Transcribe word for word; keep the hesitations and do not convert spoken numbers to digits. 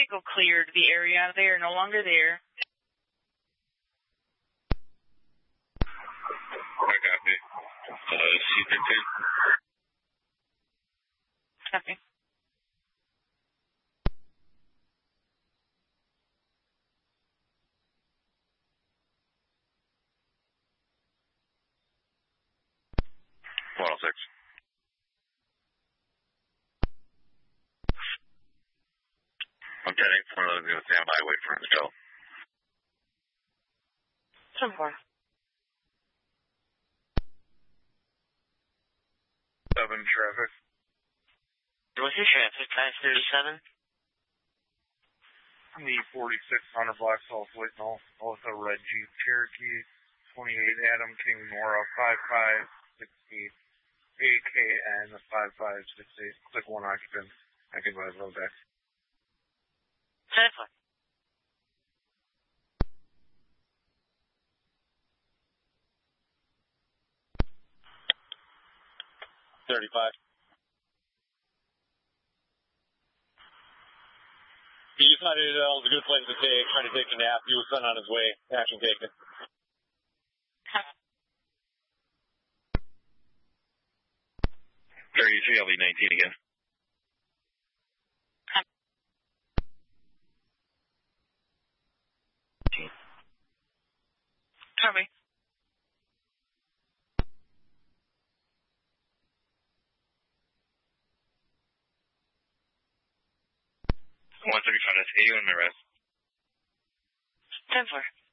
vehicle cleared the area. They are no longer there. I copy. Uh, C fifteen. Copy. one oh six. I'm ten eight four, going to stand by, wait for him to go. ten four. seven traffic. What's your traffic? five thirty-seven? I'm the forty-six Hunter Black South Whitnall, with a red Jeep Cherokee, twenty-eight Adam King Nora, five five six eight, A K N five five six eight, click one occupant. I can ride road back. ten four. thirty-five. He decided it was a good place to take, trying to take a nap. He was sent on his way. Action taken. thirty-three, I'll be nineteen again. Copy. one thirty-five, that's eighty on the rest. ten four.